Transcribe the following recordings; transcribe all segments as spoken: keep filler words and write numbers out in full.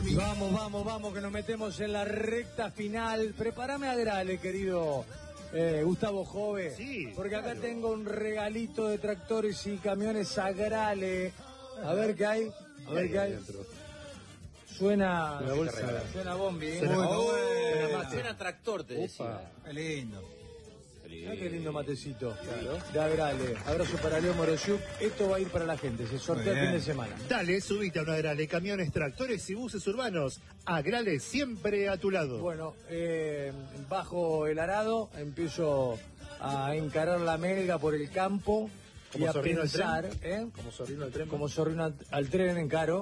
Bambi. Vamos, vamos, vamos, que nos metemos en la recta final. Prepárame a Grale, querido eh, Gustavo Jove. Sí, porque acá claro. tengo un regalito de tractores y camiones a Grale. A ver qué hay. A ver qué hay. Suena. La bolsa. Suena bombi, ¿eh? Suena- Oh, Suena- Suena tractor, te decía. Qué lindo. Ah, qué lindo matecito. Claro. De Agrale. Abrazo para Leo Morosiuk. Esto va a ir para la gente. Se sortea el fin de semana. Dale, subite a una Agrale, camiones, tractores y buses urbanos. Agrale siempre a tu lado. Bueno, eh, bajo el arado, empiezo a encarar la melga por el campo Como y a zorrino al pensar, tren. ¿eh? Como zorrino al tren. Como zorrino al, al tren encaro.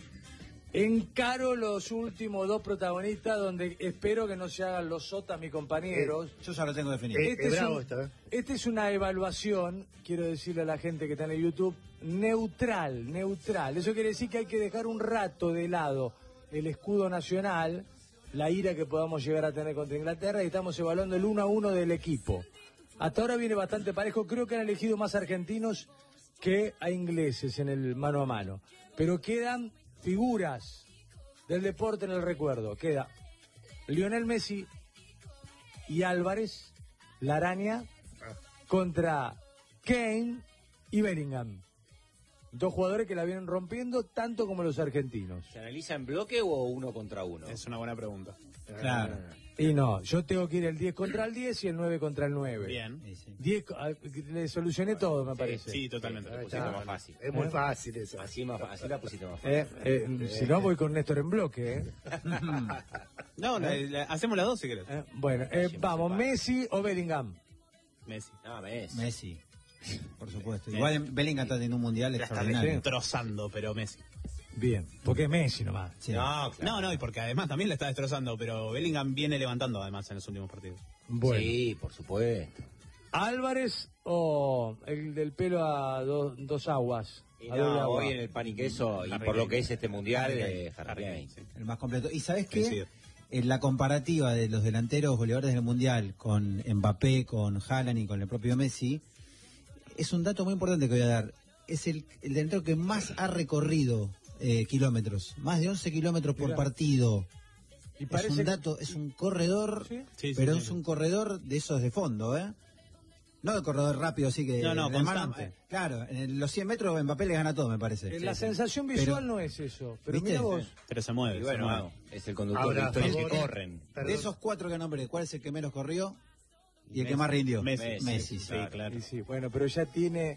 Encaro los últimos dos protagonistas donde espero que no se hagan los sotas mis compañeros. Yo ya lo tengo definido. Eh, Este es es bravo un- esta, ¿eh? Esta es una evaluación, quiero decirle a la gente que está en el YouTube, neutral, neutral. Eso quiere decir que hay que dejar un rato de lado el escudo nacional, la ira que podamos llegar a tener contra Inglaterra, y estamos evaluando el uno a uno del equipo. Hasta ahora viene bastante parejo, creo que han elegido más argentinos que a ingleses en el mano a mano. Pero quedan figuras del deporte en el recuerdo. Queda Lionel Messi y Álvarez, la araña, contra Kane y Bellingham. Dos jugadores que la vienen rompiendo tanto como los argentinos. ¿Se analiza en bloque o uno contra uno? Es una buena pregunta. Claro. Y no, yo tengo que ir el diez contra el diez y el nueve contra el nueve. Bien. Sí, sí. diez, ah, le solucioné todo, me parece. Sí, totalmente. La Ahí pusiste está. más fácil. Es muy ¿Eh? fácil eso. Así, más, así la pusiste más fácil. Eh, eh, si no, voy con Néstor en bloque. ¿eh? No, la- la- hacemos las dos si querés. Eh, bueno, eh, Siempre vamos, se para. Messi o Bellingham. Messi. No, ves. Messi. Por supuesto. Igual en Bellingham está teniendo un mundial La está extraordinario. destrozando, pero Messi. Bien, porque es Messi nomás. Sí. No, claro. No, no, y porque además también la está destrozando, pero Bellingham viene levantando además en los últimos partidos. Bueno, Sí, por supuesto. Álvarez o el del pelo a do- dos aguas. Y a doble no, agua. hoy en el pan y queso, y Harry por lo Kane. que es este mundial, Harry eh, Kane. Harry Harry Kane. Kane, sí. El más completo. ¿Y sabes qué? Coincido. En la comparativa de los delanteros goleadores del mundial con Mbappé, con Haaland y con el propio Messi, es un dato muy importante que voy a dar. Es el, el delantero que más ha recorrido eh, kilómetros, más de once kilómetros por Mirá. partido. Y Es parece un dato, es un corredor, ¿Sí? Sí, sí, pero sí, es sí. un corredor de esos de fondo, ¿eh? No de corredor rápido, así que... No, no, de mano- constante. eh, claro, en los cien metros Mbappé le gana todo, me parece. Eh, la Sí, sí. sensación visual Pero- no es eso. Pero ¿Viste? mira vos. Pero se mueve, Y se bueno, mueve. no, es el conductor Ahora, de historias que favor. corren. Perdón. De esos cuatro que nombré, ¿cuál es el que menos corrió y el que Messi. más rindió? Messi, Messi, sí, sí. claro. Y sí, bueno, pero ya tiene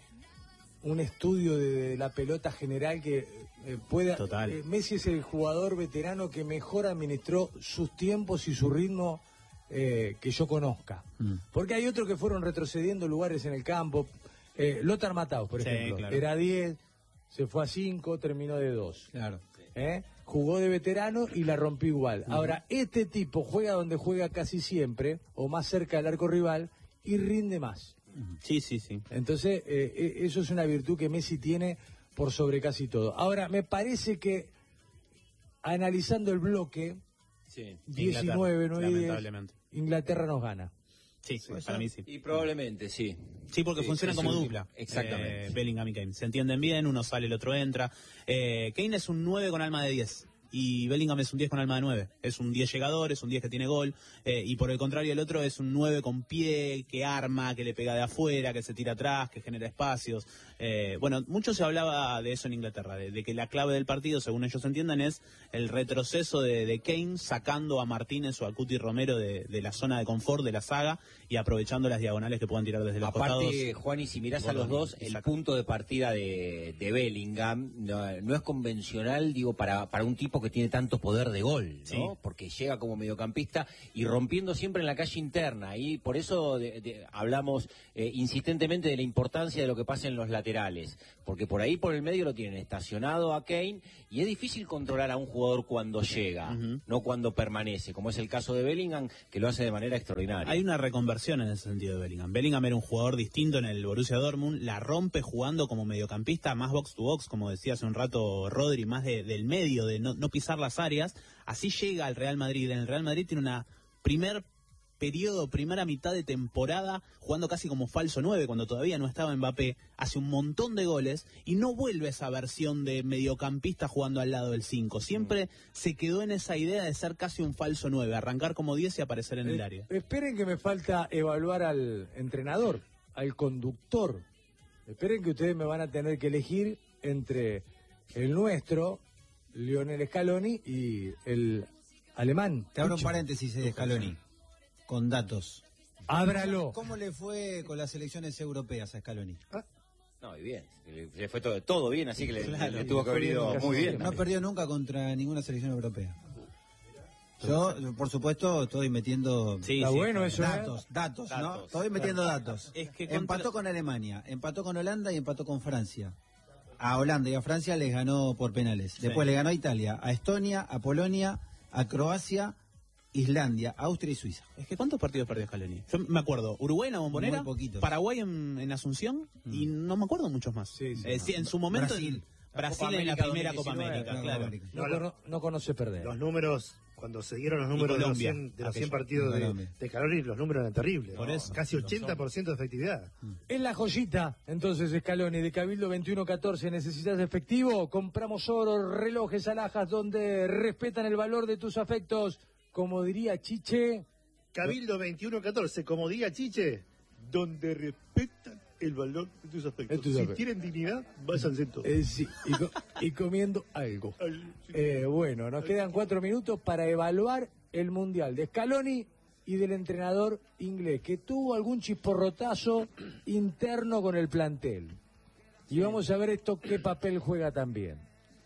un estudio de, de la pelota general que eh, pueda... Total. eh, Messi es el jugador veterano que mejor administró sus tiempos y su ritmo eh, que yo conozca. Mm. Porque hay otros que fueron retrocediendo lugares en el campo. Eh, Lothar Matthaus, por Sí, ejemplo, claro. era diez, se fue a cinco, terminó de dos. Claro. ¿Eh? Jugó de veterano y la rompió igual. Ahora, este tipo juega donde juega casi siempre, o más cerca del arco rival, y rinde más. Sí, sí, sí. Entonces, eh, eh, eso es una virtud que Messi tiene por sobre casi todo. Ahora, me parece que, analizando el bloque, Sí. diecinueve, nueve y diez, lamentablemente. Inglaterra nos gana. Sí, para mí sí. Y probablemente, sí. Sí, porque Sí, funcionan sí, como sí. dupla. Exactamente. Eh, Bellingham y Kane. Se entienden bien, uno sale, el otro entra. Eh, Kane es un nueve con alma de diez. Y Bellingham es un diez con alma de nueve. Es un diez llegador, es un diez que tiene gol. Eh, y por el contrario, el otro es un nueve con pie, que arma, que le pega de afuera, que se tira atrás, que genera espacios. Eh, bueno, mucho se hablaba de eso en Inglaterra, de, de que la clave del partido, según ellos entiendan, es el retroceso de, de Kane sacando a Martínez o a Cuti Romero de, de la zona de confort de la saga y aprovechando las diagonales que puedan tirar desde los Aparte, costados. Juan, y si mirás a los Gordon, dos, el exacto. punto de partida de, de Bellingham no, no es convencional, digo, para, para un tipo que tiene tanto poder de gol, ¿no? Sí. Porque llega como mediocampista y rompiendo siempre en la calle interna. Y por eso de, de, hablamos eh, insistentemente de la importancia de lo que pasa en los laterales. Porque por ahí, por el medio, lo tienen estacionado a Kane y es difícil controlar a un jugador cuando llega, Ujú. no cuando permanece, como es el caso de Bellingham, que lo hace de manera extraordinaria. Hay una reconversión en ese sentido de Bellingham. Bellingham era un jugador distinto en el Borussia Dortmund, la rompe jugando como mediocampista, más box to box, como decía hace un rato Rodri, más de, del medio, de no, no pisar las áreas. Así llega al Real Madrid. En el Real Madrid tiene una primer periodo, primera mitad de temporada, jugando casi como falso nueve, cuando todavía no estaba Mbappé, hace un montón de goles, y no vuelve esa versión de mediocampista jugando al lado del cinco. Siempre mm. se quedó en esa idea de ser casi un falso nueve, arrancar como diez y aparecer en eh, el área. Esperen que me falta evaluar al entrenador, al conductor. Esperen que ustedes me van a tener que elegir entre el nuestro, Lionel Scaloni, y el alemán. Te abro un paréntesis de Scaloni, con datos. Ábralo. ¿Cómo le fue con las selecciones europeas a Scaloni? ¿Ah? No, y bien, le fue todo, todo bien, así que le, claro, le tuvo que haber ido muy bien. No perdió nunca contra ninguna selección europea. Yo, por supuesto, estoy metiendo sí, Está sí, bueno eso, datos, ¿eh? datos, datos, ¿no? Estoy metiendo claro. datos. Es que contra... Empató con Alemania, empató con Holanda y empató con Francia. A Holanda y a Francia les ganó por penales. Después sí. le ganó a Italia, a Estonia, a Polonia, a Croacia, Islandia, Austria y Suiza. Es que ¿cuántos partidos perdió Scaloni? Yo me acuerdo, Uruguay en la Bombonera, Paraguay en, en Asunción mm. y no me acuerdo muchos más. Sí, sí, eh, no, sí, en su momento Brasil, Brasil en la primera Copa América, no, claro. No, no, no, no conoce perder. Los números, cuando se dieron los números de los cien, de los cien partidos de, de Scaloni, los números eran terribles. Por eso, casi ochenta por ciento de efectividad. En la joyita, entonces, Scaloni, de Cabildo veintiuno catorce, ¿necesitas efectivo? Compramos oro, relojes, alhajas, donde respetan el valor de tus afectos. Como diría Chiche... Cabildo veintiuno catorce, como diría Chiche, donde respetan el valor de tus afectos. Si afectos. tienen dignidad, vas al centro. Eh, sí, y, co y comiendo algo. Eh, bueno, nos quedan cuatro minutos para evaluar el Mundial de Scaloni y del entrenador inglés, que tuvo algún chisporrotazo interno con el plantel. Y vamos a ver esto qué papel juega también.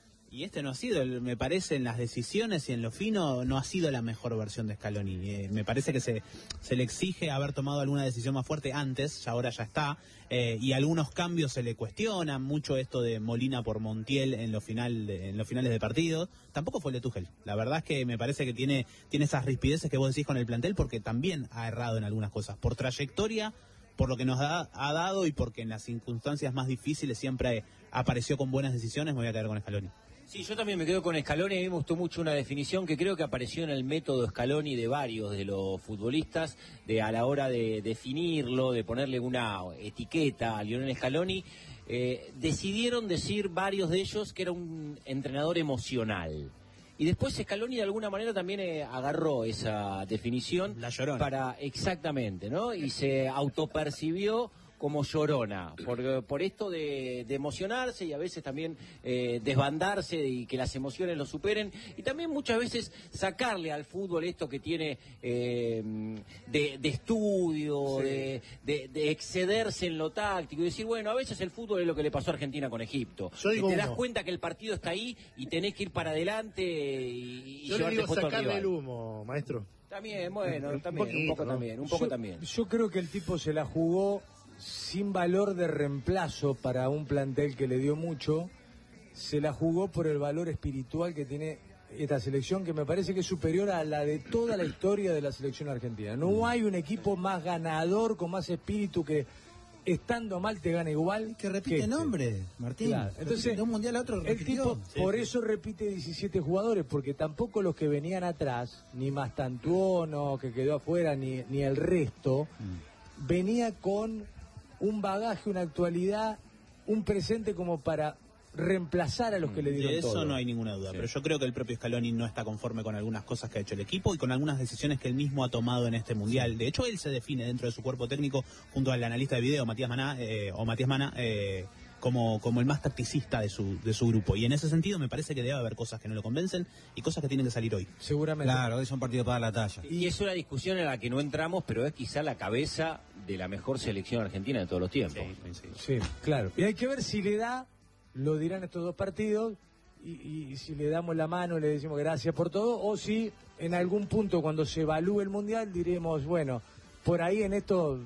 Y este no ha sido, me parece, en las decisiones y en lo fino, no ha sido la mejor versión de Scaloni. Eh, me parece que se, se le exige haber tomado alguna decisión más fuerte antes, ya ahora ya está, eh, y algunos cambios se le cuestionan, mucho esto de Molina por Montiel en, lo final de, en los finales de partido. Tampoco fue el de Tuchel. La verdad es que me parece que tiene, tiene esas rispideces que vos decís con el plantel, porque también ha errado en algunas cosas. Por trayectoria, por lo que nos da, ha dado y porque en las circunstancias más difíciles siempre apareció con buenas decisiones, me voy a quedar con Scaloni. Sí, yo también me quedo con Scaloni. A mí me gustó mucho una definición que creo que apareció en el método Scaloni de varios de los futbolistas, de a la hora de definirlo, de ponerle una etiqueta a Lionel Scaloni. Eh, decidieron decir varios de ellos que era un entrenador emocional. Y después Scaloni de alguna manera también eh, agarró esa definición. La Llorona. Para, exactamente, ¿no? Y se autopercibió como llorona, por, por esto de, de emocionarse y a veces también eh, desbandarse y que las emociones lo superen, y también muchas veces sacarle al fútbol esto que tiene eh, de, de estudio, sí. de, de, de excederse en lo táctico y decir, bueno, a veces el fútbol es lo que le pasó a Argentina con Egipto. Yo digo, te das cuenta que el partido está ahí y tenés que ir para adelante y, y Yo llevarte le digo sacarle sacarle el humo, maestro. También, bueno, un también, poquito, un poco ¿no? también, un poco yo, también. Yo creo que el tipo se la jugó sin valor de reemplazo para un plantel que le dio mucho, se la jugó por el valor espiritual que tiene esta selección, que me parece que es superior a la de toda la historia de la selección argentina. No hay un equipo más ganador, con más espíritu, que estando mal te gana igual. Que repite que nombre, este. Martín. Claro. Entonces, de un mundial a otro repitió. El tipo, sí, por sí. eso repite diecisiete jugadores, porque tampoco los que venían atrás, ni Mastantuono, que quedó afuera, ni, ni el resto, mm. venía con un bagaje, una actualidad, un presente como para reemplazar a los que le dieron de eso todo. No hay ninguna duda, sí. Pero yo creo que el propio Scaloni no está conforme con algunas cosas que ha hecho el equipo y con algunas decisiones que él mismo ha tomado en este mundial. De hecho, él se define dentro de su cuerpo técnico junto al analista de video Matías Maná eh, o Matías Mana eh, como, como el más tacticista de su, de su grupo, y en ese sentido me parece que debe haber cosas que no lo convencen y cosas que tienen que salir hoy. Seguramente. Claro, hoy es un partido para la talla. Y es una discusión en la que no entramos, pero es quizá la cabeza de la mejor selección argentina de todos los tiempos. Sí, sí, sí. Sí, claro. Y hay que ver si le da, lo dirán estos dos partidos, y, y si le damos la mano y le decimos gracias por todo, o si en algún punto cuando se evalúe el Mundial diremos, bueno, por ahí en esto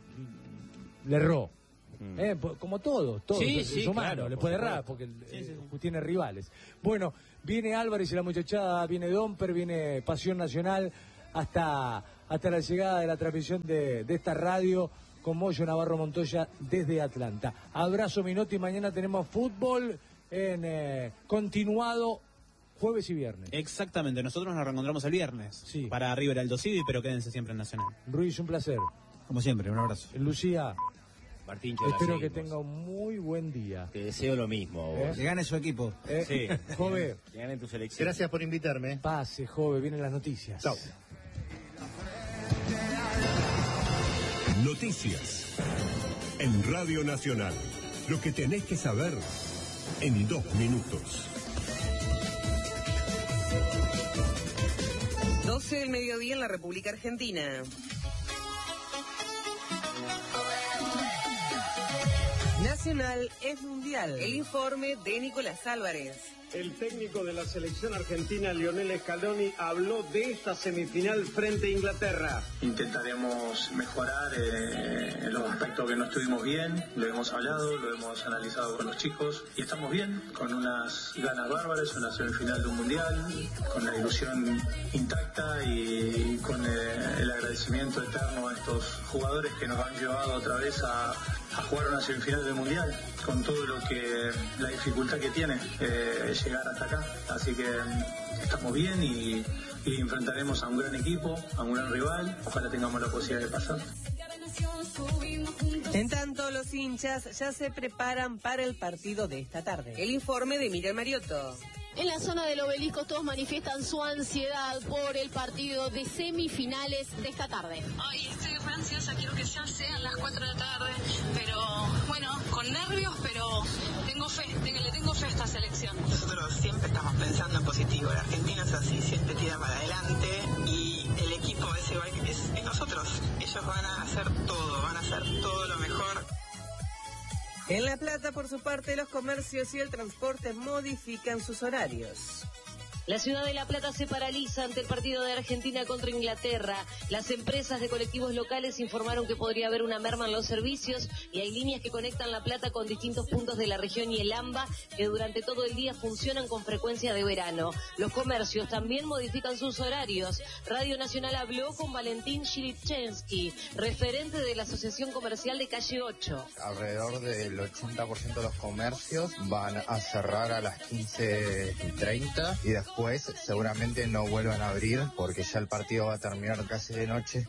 le erró. Mm. Eh, como todo, todo sí, es sí, humano, claro, le por puede supuesto. errar porque sí, eh, sí. tiene rivales. Bueno, viene Álvarez y la muchachada, viene Domper, viene Pasión Nacional, hasta, hasta la llegada de la transmisión de, de esta radio con Moyo Navarro Montoya desde Atlanta. Abrazo Minotti, mañana tenemos fútbol en eh, continuado jueves y viernes. Exactamente, nosotros nos reencontramos el viernes sí. para River Alto Civi, pero quédense siempre en Nacional. Ruiz, un placer. Como siempre, un abrazo. Lucía, Martín, espero que tenga un muy buen día. Te deseo lo mismo. ¿Eh? Que gane su equipo. ¿Eh? Sí. Jove. Que gane tu selección. Gracias por invitarme. Pase, Jove, vienen las noticias. Chao. Noticias en Radio Nacional. Lo que tenés que saber en dos minutos. doce del mediodía en la República Argentina. Nacional es mundial. El informe de Nicolás Álvarez. El técnico de la selección argentina, Lionel Scaloni, habló de esta semifinal frente a Inglaterra. Intentaremos mejorar eh, en los aspectos que no estuvimos bien, lo hemos hablado, lo hemos analizado con los chicos y estamos bien, con unas ganas bárbaras, una semifinal de un mundial, con la ilusión intacta y con eh, el agradecimiento eterno a estos jugadores que nos han llevado otra vez a, a jugar una semifinal del mundial, con todo lo que, la dificultad que tiene eh, llegar hasta acá, así que estamos bien y, y enfrentaremos a un gran equipo, a un gran rival, ojalá tengamos la posibilidad de pasar. En tanto, los hinchas ya se preparan para el partido de esta tarde. El informe de Miriam Mariotto. En la zona del obelisco todos manifiestan su ansiedad por el partido de semifinales de esta tarde. Ay, estoy re ansiosa, quiero que ya sean las cuatro de la tarde, pero bueno, con nervios, pero tengo fe, tengo, le tengo fe a esta selección. Nosotros siempre estamos pensando en positivo, el argentino es así, siempre tira para adelante y el equipo es igual que es, es nosotros, ellos van a hacer todo, van a hacer todo lo mejor. En La Plata, por su parte, los comercios y el transporte modifican sus horarios. La ciudad de La Plata se paraliza ante el partido de Argentina contra Inglaterra. Las empresas de colectivos locales informaron que podría haber una merma en los servicios y hay líneas que conectan La Plata con distintos puntos de la región y el AMBA que durante todo el día funcionan con frecuencia de verano. Los comercios también modifican sus horarios. Radio Nacional habló con Valentín Shilipchensky, referente de la Asociación Comercial de Calle ocho. Alrededor del ochenta por ciento de los comercios van a cerrar a las quince y treinta y después Pues seguramente no vuelvan a abrir porque ya el partido va a terminar casi de noche.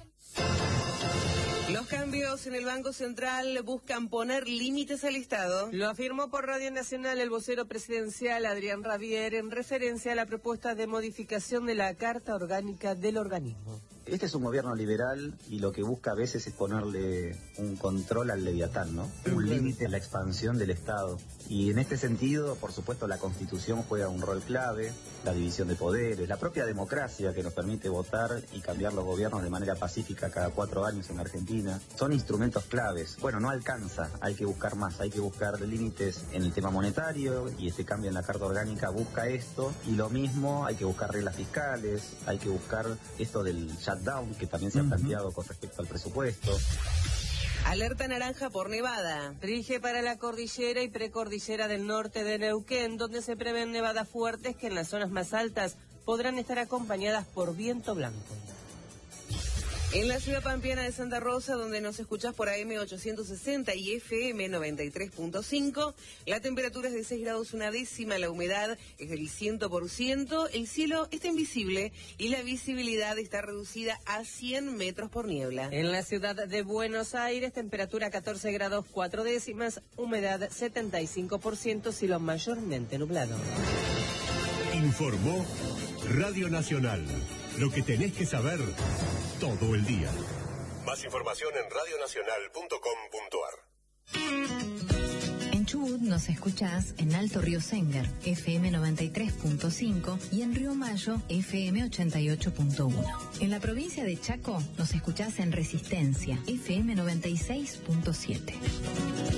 Los cambios en el Banco Central buscan poner límites al Estado. Lo afirmó por Radio Nacional el vocero presidencial Adrián Ravier en referencia a la propuesta de modificación de la Carta Orgánica del organismo. Este es un gobierno liberal y lo que busca a veces es ponerle un control al leviatán, ¿no? Un límite a la expansión del Estado. Y en este sentido, por supuesto, la Constitución juega un rol clave, la división de poderes, la propia democracia que nos permite votar y cambiar los gobiernos de manera pacífica cada cuatro años en Argentina. Son instrumentos claves. Bueno, no alcanza, hay que buscar más, hay que buscar límites en el tema monetario y este cambio en la Carta Orgánica busca esto. Y lo mismo, hay que buscar reglas fiscales, hay que buscar esto del shutdown que también se ha planteado con respecto al presupuesto. Alerta naranja por nevada. Rige para la cordillera y precordillera del norte de Neuquén, donde se prevén nevadas fuertes que en las zonas más altas podrán estar acompañadas por viento blanco. En la ciudad pampeana de Santa Rosa, donde nos escuchás por A M ochocientos sesenta y F M noventa y tres punto cinco, la temperatura es de seis grados una décima, la humedad es del cien por ciento, el cielo está invisible y la visibilidad está reducida a cien metros por niebla. En la ciudad de Buenos Aires, temperatura catorce grados cuatro décimas, humedad setenta y cinco por ciento, cielo mayormente nublado. Informó Radio Nacional. Lo que tenés que saber todo el día. Más información en radio nacional punto com punto a r. En Chubut nos escuchás en Alto Río Sengar, F M noventa y tres punto cinco y en Río Mayo, F M ochenta y ocho punto uno. En la provincia de Chaco nos escuchás en Resistencia, F M noventa y seis punto siete.